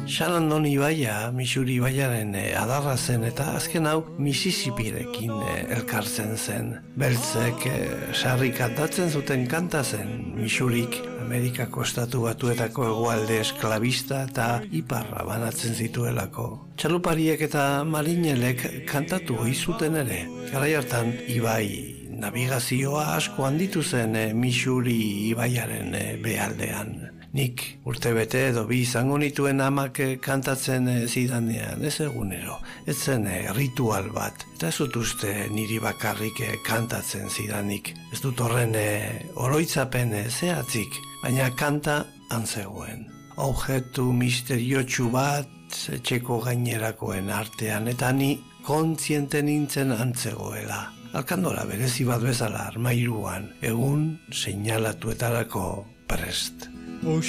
Shenandoah ibaia, Missouri ibaiaren adarra zen eta azken hau Mississippirekin elkartzen zen. Beltzek sarri kantatzen zuten kanta zen Missourik, Amerikako estatu batuetako hegoalde esklabista eta iparra banatzen zituelako. Txalupariek eta marinelek kantatu ohi zuten ere. Garai hartan ibai navigazioa asko handitu zen Missouri ibaiaren behaldean. Nik urtebete edo bi izango nituen amak kantatzen zidanean, ez egunero, ez zen ritual bat. Eta ez dut uste niri bakarrik kantatzen zidanik. Ez dut horren oroitzapen zehatzik, baina kanta antzegoen. Objektu misteriotsu bat etxeko gainerakoen artean, eta ni kontziente nintzen antzegoela. Alkandola berezi bat bezala armairuan, egun seinalatuetarako prest.